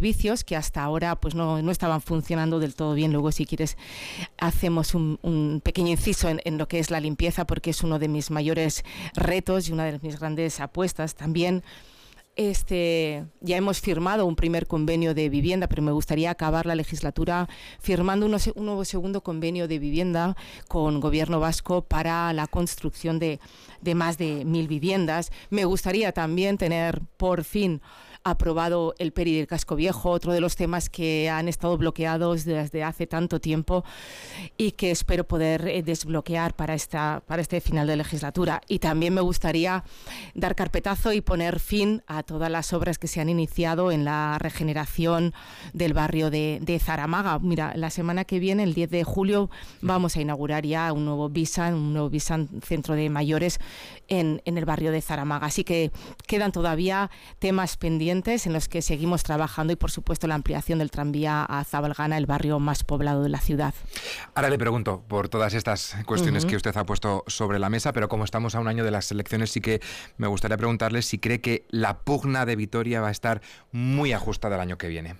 servicios que hasta ahora pues no estaban funcionando del todo bien. Luego, si quieres, hacemos un pequeño inciso en lo que es la limpieza, porque es uno de mis mayores retos y una de mis grandes apuestas también. Ya hemos firmado un primer convenio de vivienda, pero me gustaría acabar la legislatura firmando un nuevo segundo convenio de vivienda con Gobierno vasco para la construcción de más de 1.000 viviendas. Me gustaría también tener por fin aprobado el PERI del Casco Viejo, otro de los temas que han estado bloqueados desde hace tanto tiempo y que espero poder desbloquear para este final de legislatura. Y también me gustaría dar carpetazo y poner fin a todas las obras que se han iniciado en la regeneración del barrio de Zaramaga. Mira, la semana que viene, el 10 de julio, vamos a inaugurar ya un nuevo Visan centro de mayores en el barrio de Zaramaga. Así que quedan todavía temas pendientes en los que seguimos trabajando y, por supuesto, la ampliación del tranvía a Zabalgana, el barrio más poblado de la ciudad. Ahora le pregunto por todas estas cuestiones que usted ha puesto sobre la mesa, pero como estamos a un año de las elecciones, sí que me gustaría preguntarle si cree que la pugna de Vitoria va a estar muy ajustada el año que viene.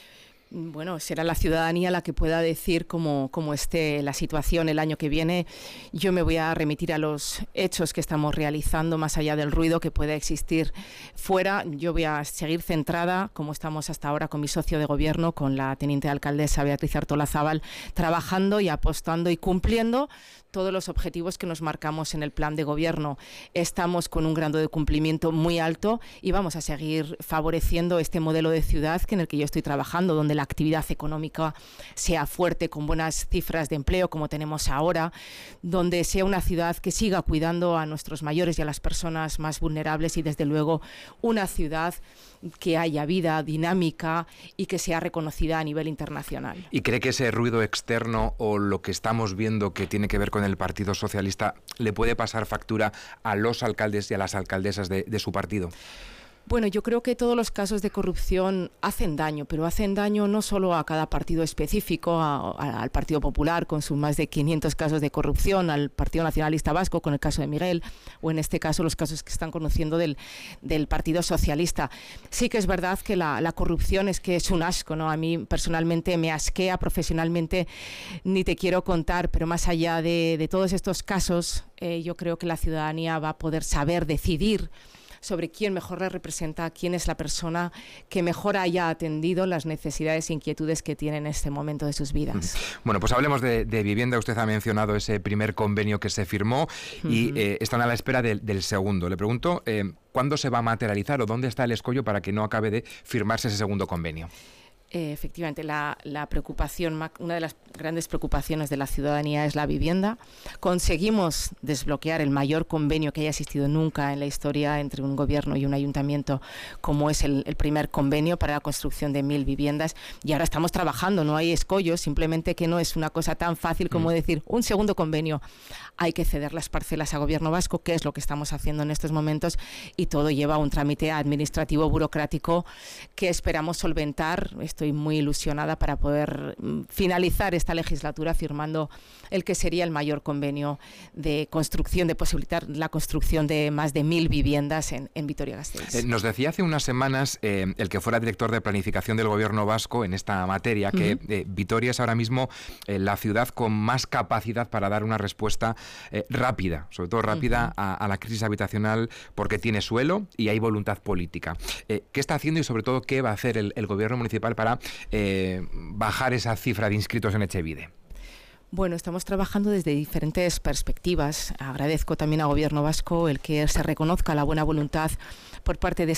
Bueno, será la ciudadanía la que pueda decir cómo esté la situación el año que viene. Yo me voy a remitir a los hechos que estamos realizando, más allá del ruido que pueda existir fuera. Yo voy a seguir centrada, como estamos hasta ahora, con mi socio de gobierno, con la teniente alcaldesa Beatriz Artolazabal, trabajando y apostando y cumpliendo todos los objetivos que nos marcamos en el plan de gobierno. Estamos con un grado de cumplimiento muy alto y vamos a seguir favoreciendo este modelo de ciudad en el que yo estoy trabajando, donde la actividad económica sea fuerte, con buenas cifras de empleo como tenemos ahora, donde sea una ciudad que siga cuidando a nuestros mayores y a las personas más vulnerables y, desde luego, una ciudad que haya vida dinámica y que sea reconocida a nivel internacional. ¿Y cree que ese ruido externo o lo que estamos viendo que tiene que ver con el Partido Socialista le puede pasar factura a los alcaldes y a las alcaldesas de su partido? Bueno, yo creo que todos los casos de corrupción hacen daño, pero hacen daño no solo a cada partido específico, al Partido Popular con sus más de 500 casos de corrupción, al Partido Nacionalista Vasco con el caso de Miguel, o en este caso los casos que están conociendo del Partido Socialista. Sí que es verdad que la corrupción es un asco, ¿no? A mí personalmente me asquea, profesionalmente ni te quiero contar, pero más allá de todos estos casos, yo creo que la ciudadanía va a poder saber decidir sobre quién mejor le representa, quién es la persona que mejor haya atendido las necesidades e inquietudes que tienen en este momento de sus vidas. Bueno, pues hablemos de vivienda. Usted ha mencionado ese primer convenio que se firmó y están a la espera del segundo. Le pregunto, ¿cuándo se va a materializar o dónde está el escollo para que no acabe de firmarse ese segundo convenio? Efectivamente, la preocupación, una de las grandes preocupaciones de la ciudadanía es la vivienda. Conseguimos desbloquear el mayor convenio que haya existido nunca en la historia entre un gobierno y un ayuntamiento, como es el primer convenio para la construcción de 1.000 viviendas, y ahora estamos trabajando, no hay escollos, simplemente que no es una cosa tan fácil como decir un segundo convenio. Hay que ceder las parcelas a Gobierno vasco, que es lo que estamos haciendo en estos momentos, y todo lleva un trámite administrativo burocrático que esperamos solventar. Estoy muy ilusionada para poder finalizar esta legislatura firmando el que sería el mayor convenio de construcción, de posibilitar la construcción de más de 1.000 viviendas en Vitoria-Gasteiz. Nos decía hace unas semanas el que fuera director de planificación del Gobierno vasco en esta materia que Vitoria es ahora mismo la ciudad con más capacidad para dar una respuesta rápida, sobre todo rápida a la crisis habitacional, porque tiene suelo y hay voluntad política. ¿Qué está haciendo y, sobre todo, qué va a hacer el Gobierno municipal para bajar esa cifra de inscritos en Etxebide? Bueno, estamos trabajando desde diferentes perspectivas. Agradezco también al Gobierno vasco el que se reconozca la buena voluntad por parte de